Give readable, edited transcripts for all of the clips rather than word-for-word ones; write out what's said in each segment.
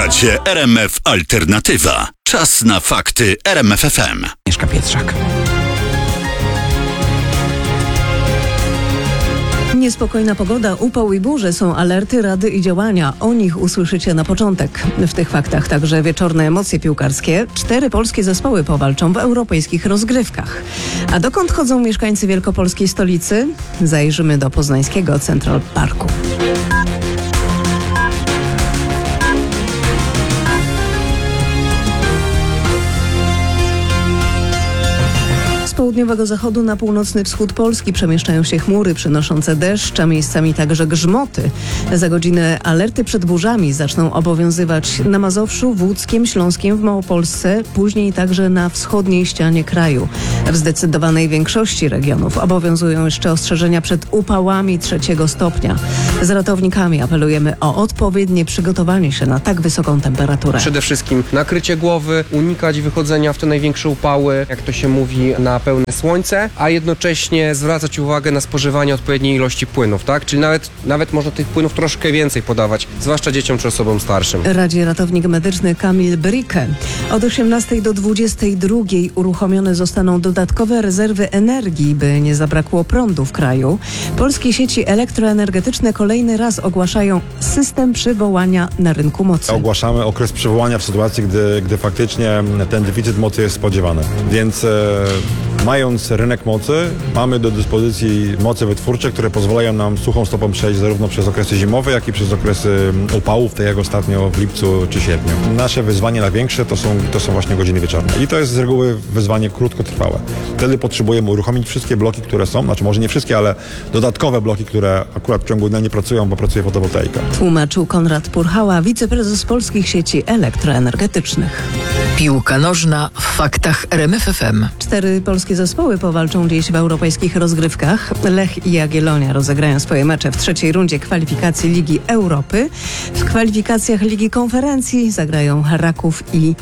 Słuchacie RMF Alternatywa. Czas na fakty RMF FM. Agnieszka Pietrzak. Niespokojna pogoda, upał i burze są alerty, rady i działania. O nich usłyszycie na początek. W tych faktach także wieczorne emocje piłkarskie. 4 polskie zespoły powalczą w europejskich rozgrywkach. A dokąd chodzą mieszkańcy wielkopolskiej stolicy? Zajrzymy do poznańskiego Central Parku. Z południowego zachodu na północny wschód Polski przemieszczają się chmury przynoszące deszcz, a miejscami także grzmoty. Za godzinę alerty przed burzami zaczną obowiązywać na Mazowszu, w Łódzkiem, Śląskiem, w Małopolsce, później także na wschodniej ścianie kraju. W zdecydowanej większości regionów obowiązują jeszcze ostrzeżenia przed upałami 3 stopnia. Z ratownikami apelujemy o odpowiednie przygotowanie się na tak wysoką temperaturę. Przede wszystkim nakrycie głowy, unikać wychodzenia w te największe upały, jak to się mówi, na pełne słońce, a jednocześnie zwracać uwagę na spożywanie odpowiedniej ilości płynów, tak? Czyli nawet można tych płynów troszkę więcej podawać, zwłaszcza dzieciom czy osobom starszym. Radzi ratownik medyczny Kamil Brike. Od 18 do 22 uruchomione zostaną dodatkowe rezerwy energii, by nie zabrakło prądu w kraju. Polskie sieci elektroenergetyczne kolejny raz ogłaszają system przywołania na rynku mocy. Ogłaszamy okres przywołania w sytuacji, gdy faktycznie ten deficyt mocy jest spodziewany. Więc mając rynek mocy, mamy do dyspozycji moce wytwórcze, które pozwalają nam suchą stopą przejść zarówno przez okresy zimowe, jak i przez okresy upałów, tak jak ostatnio w lipcu czy sierpniu. Nasze wyzwanie największe to są właśnie godziny wieczorne. I to jest z reguły wyzwanie krótkotrwałe. Wtedy potrzebujemy uruchomić wszystkie bloki, które są, znaczy może nie wszystkie, ale dodatkowe bloki, które akurat w ciągu dnia nie pracują, bo pracuje fotowoltaika. Tłumaczył Konrad Purchała, wiceprezes polskich sieci elektroenergetycznych. Piłka nożna w faktach RMF FM. 4 polskie zespoły powalczą dziś w europejskich rozgrywkach. Lech i Jagiellonia rozegrają swoje mecze w 3. rundzie kwalifikacji Ligi Europy. W kwalifikacjach Ligi Konferencji zagrają Raków i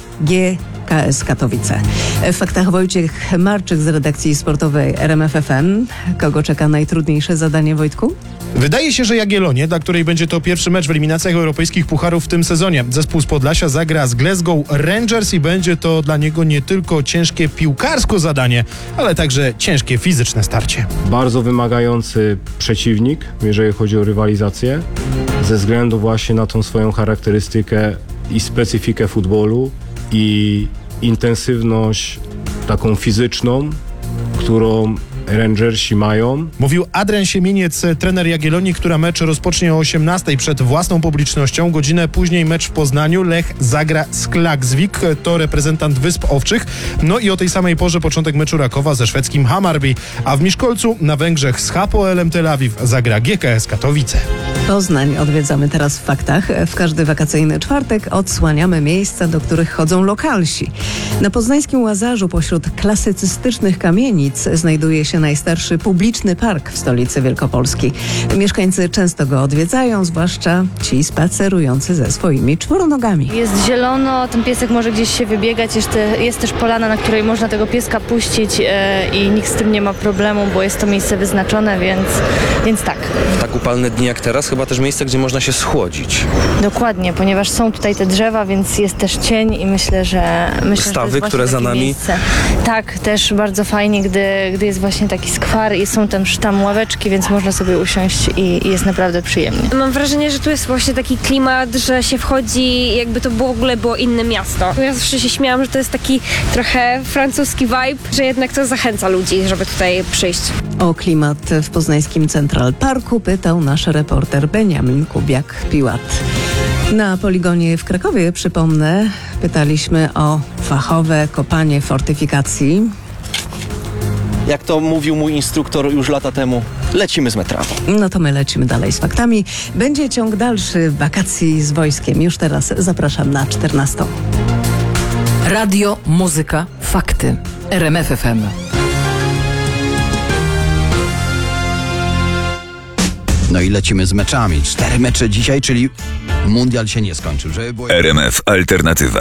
GKS Katowice. W faktach Wojciech Marczyk z redakcji sportowej RMF FM. Kogo czeka najtrudniejsze zadanie, Wojtku? Wydaje się, że Jagiellonię, dla której będzie to pierwszy mecz w eliminacjach europejskich pucharów w tym sezonie. Zespół z Podlasia zagra z Glasgow Rangers i będzie to dla niego nie tylko ciężkie piłkarsko zadanie, ale także ciężkie fizyczne starcie. Bardzo wymagający przeciwnik, jeżeli chodzi o rywalizację, ze względu właśnie na tą swoją charakterystykę i specyfikę futbolu i intensywność taką fizyczną, którą Rangersi mają. Mówił Adrian Siemieniec, trener Jagiellonii, która mecz rozpocznie o 18:00 przed własną publicznością. Godzinę później mecz w Poznaniu. Lech zagra z Klaksvik, to reprezentant Wysp Owczych. No i o tej samej porze początek meczu Rakowa ze szwedzkim Hammarby. A w Miszkolcu na Węgrzech z Hapoelem Tel Awiw zagra GKS Katowice. Poznań odwiedzamy teraz w faktach. W każdy wakacyjny czwartek odsłaniamy miejsca, do których chodzą lokalsi. Na poznańskim Łazarzu pośród klasycystycznych kamienic znajduje się najstarszy publiczny park w stolicy Wielkopolski. Mieszkańcy często go odwiedzają, zwłaszcza ci spacerujący ze swoimi czworonogami. Jest zielono, ten piesek może gdzieś się wybiegać, jest też polana, na której można tego pieska puścić i nikt z tym nie ma problemu, bo jest to miejsce wyznaczone, więc tak. W tak upalne dni jak teraz chyba też miejsce, gdzie można się schłodzić. Dokładnie, ponieważ są tutaj te drzewa, więc jest też cień i myślę, że stawy, to które jest za nami. miejsce. Tak, też bardzo fajnie, gdy jest właśnie taki skwar i są tam ławeczki, więc można sobie usiąść i jest naprawdę przyjemnie. Mam wrażenie, że tu jest właśnie taki klimat, że się wchodzi, jakby to w ogóle było inne miasto. Ja zawsze się śmiałam, że to jest taki trochę francuski vibe, że jednak to zachęca ludzi, żeby tutaj przyjść. O klimat w poznańskim Central Parku pytał nasz reporter Beniamin Kubiak-Piłat. Na poligonie w Krakowie, przypomnę, pytaliśmy o fachowe kopanie fortyfikacji. Jak to mówił mój instruktor już lata temu, lecimy z metrami. No to my lecimy dalej z faktami. Będzie ciąg dalszy wakacji z wojskiem. Już teraz zapraszam na 14:00. Radio, muzyka, fakty. RMF FM. No i lecimy z meczami. 4 mecze dzisiaj, czyli mundial się nie skończył. RMF Alternatywa.